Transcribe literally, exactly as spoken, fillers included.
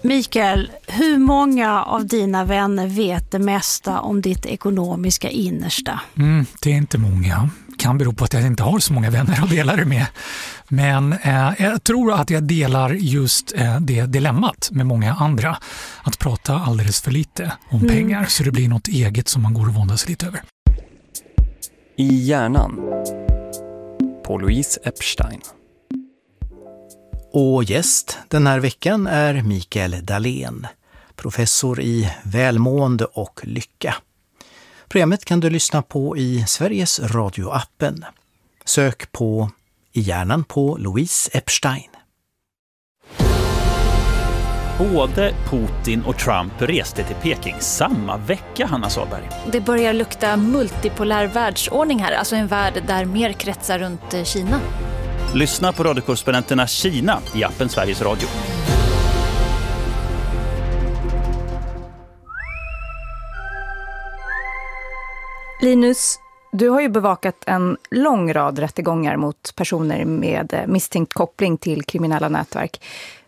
Mikael, hur många av dina vänner vet det mesta om ditt ekonomiska innersta? Mm, det är inte många. Kan bero på att jag inte har så många vänner att dela det med. Men eh, jag tror att jag delar just eh, det dilemmat med många andra. Att prata alldeles för lite om mm. pengar så det blir något eget som man går och våndas lite över. I hjärnan på Louise Epstein. Och gäst den här veckan är Mikael Dahlén, professor i välmående och lycka. Programmet kan du lyssna på i Sveriges radioappen. Sök på I hjärnan på Louise Epstein. Både Putin och Trump reste till Peking samma vecka, Hanna Sahlberg. Det börjar lukta multipolär världsordning här, alltså en värld där mer kretsar runt Kina. Lyssna på radiokorrespondenterna Kina i appen Sveriges Radio. Linus, du har ju bevakat en lång rad rättegångar mot personer med misstänkt koppling till kriminella nätverk.